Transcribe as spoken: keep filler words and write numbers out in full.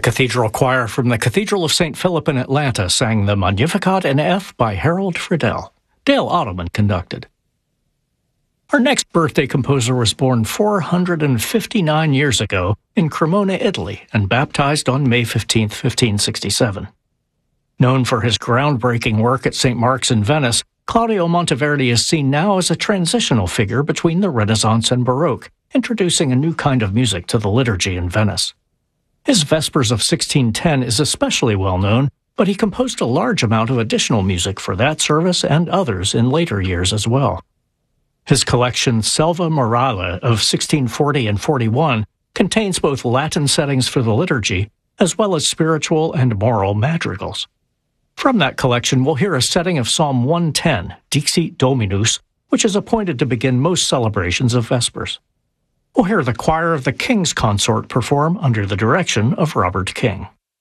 cathedral choir from the Cathedral of Saint Philip in Atlanta sang the Magnificat in F by Harold Friedel. Dale Ottoman conducted. Our next birthday composer was born four hundred fifty-nine years ago in Cremona, Italy, and baptized on May fifteenth, fifteen sixty-seven. Known for his groundbreaking work at Saint Mark's in Venice, Claudio Monteverdi is seen now as a transitional figure between the Renaissance and Baroque, introducing a new kind of music to the liturgy in Venice. His Vespers of sixteen ten is especially well known, but he composed a large amount of additional music for that service and others in later years as well. His collection Selva Morale of sixteen forty and forty-one contains both Latin settings for the liturgy as well as spiritual and moral madrigals. From that collection, we'll hear a setting of Psalm one ten, Dixit Dominus, which is appointed to begin most celebrations of Vespers. We'll hear the choir of the King's Consort perform under the direction of Robert King.